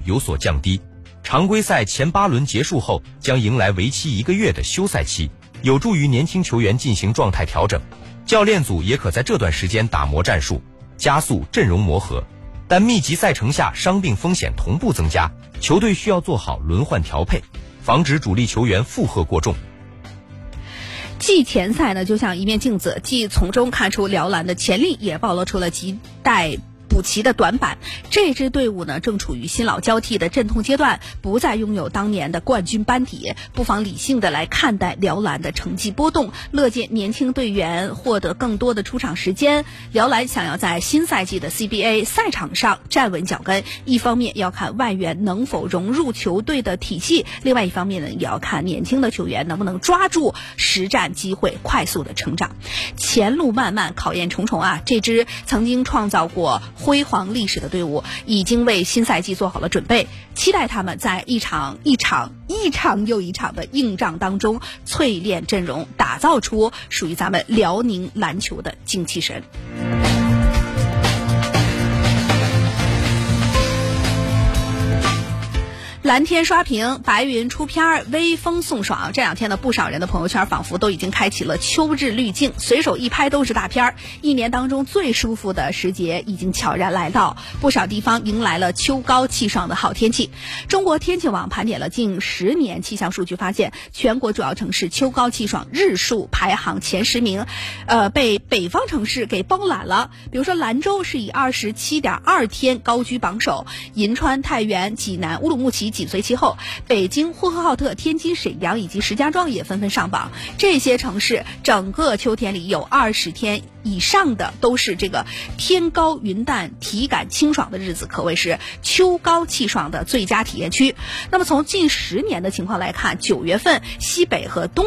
有所降低。常规赛前8轮结束后，将迎来为期1个月的休赛期，有助于年轻球员进行状态调整。教练组也可在这段时间打磨战术，加速阵容磨合。但密集赛程下伤病风险同步增加，球队需要做好轮换调配，防止主力球员负荷过重。 季前赛呢，就像一面镜子，既从中看出辽篮的潜力，也暴露出了亟待补齐的短板。这支队伍呢，正处于新老交替的阵痛阶段，不再拥有当年的冠军班底，不妨理性的来看待辽篮的成绩波动，乐见年轻队员获得更多的出场时间。辽篮想要在新赛季的 CBA 赛场上站稳脚跟，一方面要看外援能否融入球队的体系，另外一方面呢，也要看年轻的球员能不能抓住实战机会，快速的成长。前路漫漫，考验重重啊！这支曾经创造过辉煌历史的队伍已经为新赛季做好了准备，期待他们在一场又一场的硬仗当中淬炼阵容，打造出属于咱们辽宁篮球的精气神。蓝天刷屏，白云出片，微风送爽。这两天呢，不少人的朋友圈仿佛都已经开启了秋日滤镜，随手一拍都是大片儿。一年当中最舒服的时节已经悄然来到，不少地方迎来了秋高气爽的好天气。中国天气网盘点了近10年气象数据，发现全国主要城市秋高气爽日数排行前10名，被北方城市给包揽了。比如说兰州是以27.2天高居榜首，银川、太原、济南、乌鲁木齐紧随其后，北京、呼和浩特、天津、沈阳以及石家庄也纷纷上榜。这些城市整个秋天里有20天以上的都是这个天高云淡、体感清爽的日子，可谓是秋高气爽的最佳体验区。那么从近10年的情况来看，9月份西北和东